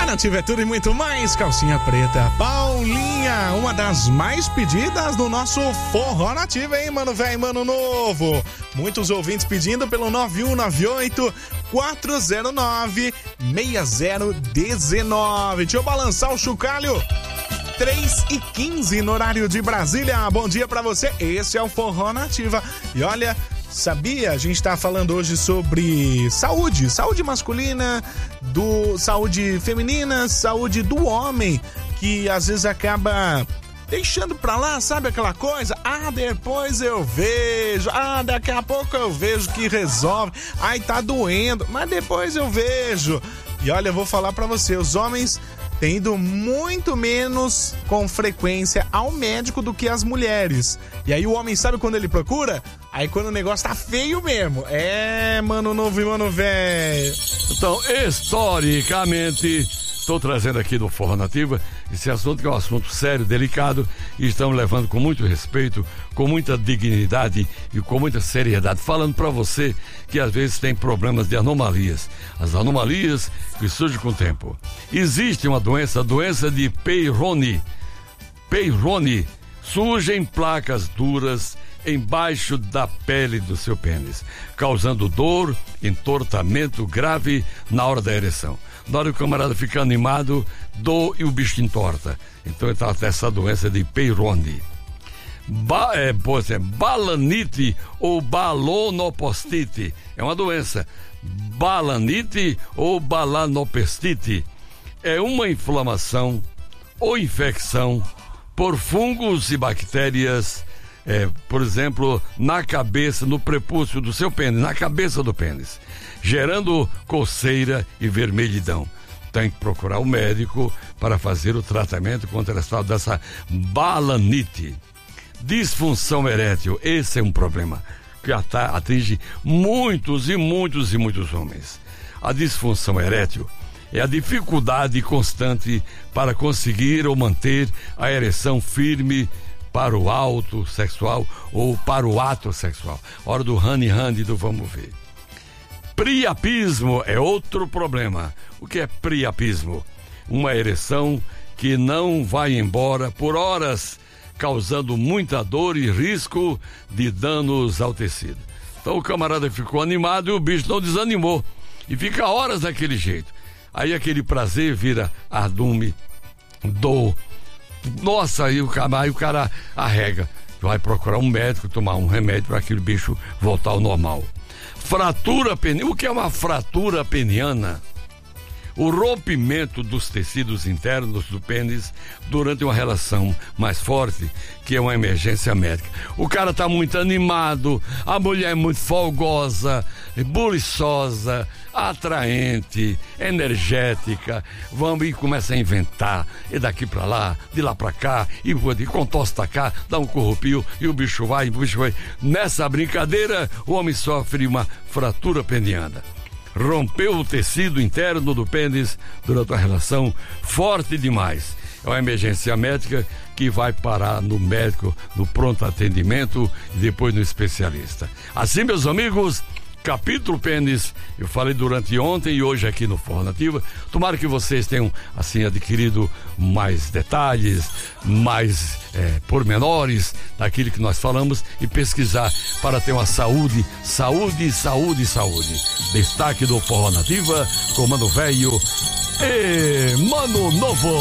Nativa é tudo e muito mais. Calcinha preta, Paulinha, uma das mais pedidas do nosso Forró Nativa, hein, mano velho, mano novo. Muitos ouvintes pedindo pelo 9198-409-6019. Deixa eu balançar o chocalho. 3h15 no horário de Brasília. Bom dia pra você. Esse é o Forró Nativa. E olha, sabia? A gente tá falando hoje sobre saúde masculina, saúde feminina, saúde do homem, que às vezes acaba deixando pra lá, sabe aquela coisa? Depois eu vejo, daqui a pouco eu vejo que resolve, tá doendo, mas depois eu vejo. E olha, eu vou falar pra você, os homens têm ido muito menos com frequência ao médico do que as mulheres. E aí o homem sabe quando ele procura? Aí quando o negócio tá feio mesmo. Mano novo e mano velho. Então, historicamente, estou trazendo aqui no Forró Nativa esse assunto, que é um assunto sério, delicado, e estamos levando com muito respeito, com muita dignidade e com muita seriedade, falando para você que às vezes tem problemas de anomalias, as anomalias que surgem com o tempo. Existe uma doença, a doença de Peyronie. Peyronie, surgem placas duras embaixo da pele do seu pênis, causando dor, entortamento grave na hora da ereção. Na hora que o camarada fica animado, dor e o bicho entorta. Então ele está essa doença de Peyronie. Balanite ou balanopostite é uma doença. Balanite ou balanopostite é uma inflamação ou infecção por fungos e bactérias, por exemplo, na cabeça, no prepúcio do seu pênis, na cabeça do pênis, gerando coceira e vermelhidão. Tem que procurar o médico para fazer o tratamento contra essa balanite. Disfunção erétil, esse é um problema que atinge muitos homens. A disfunção erétil é a dificuldade constante para conseguir ou manter a ereção firme para o ato sexual ou para o ato sexual. Hora do honey do vamos ver. Priapismo é outro problema. O que é priapismo? Uma ereção que não vai embora por horas, causando muita dor e risco de danos ao tecido. Então o camarada ficou animado e o bicho não desanimou. E fica horas daquele jeito. Aí aquele prazer vira ardume, dor. Nossa, aí o cara arrega. Vai procurar um médico, tomar um remédio para aquele bicho voltar ao normal. Fratura peniana. O que é uma fratura peniana? O rompimento dos tecidos internos do pênis durante uma relação mais forte, que é uma emergência médica. O cara tá muito animado, a mulher é muito folgosa, buliçosa, atraente, energética, vamos e começa a inventar, e daqui pra lá, de lá pra cá, e contosta cá, dá um corrupio, e o bicho vai. Nessa brincadeira, o homem sofre uma fratura peniana. Rompeu o tecido interno do pênis durante uma relação forte demais. É uma emergência médica que vai parar no médico, no pronto atendimento e depois no especialista. Assim, meus amigos, capítulo pênis, eu falei durante ontem e hoje aqui no Forró Nativa. Tomara que vocês tenham, assim, adquirido mais detalhes, mais pormenores daquilo que nós falamos e pesquisar para ter uma saúde. Destaque do Forró Nativa com Mano Velho e Mano Novo.